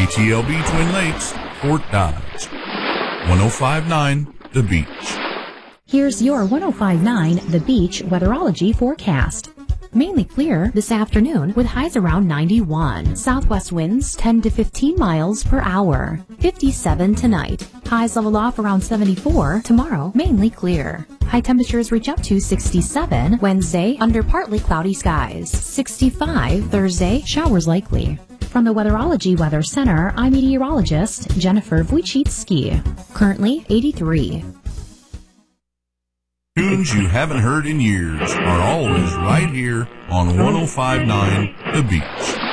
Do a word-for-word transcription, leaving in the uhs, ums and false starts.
T L B Twin Lakes, Fort Dodge. one oh five point nine The Beach. Here's your one oh five point nine The Beach weatherology forecast. Mainly clear this afternoon with highs around ninety-one. Southwest winds ten to fifteen miles per hour. fifty-seven tonight. Highs level off around seventy-four. Tomorrow, mainly clear. High temperatures reach up to sixty-seven. Wednesday, under partly cloudy skies. sixty-five. Thursday, showers likely. From the Weatherology Weather Center, I'm meteorologist Jennifer Wojcicki. Currently eighty-three. Tunes you haven't heard in years are always right here on one oh five point nine The Beach.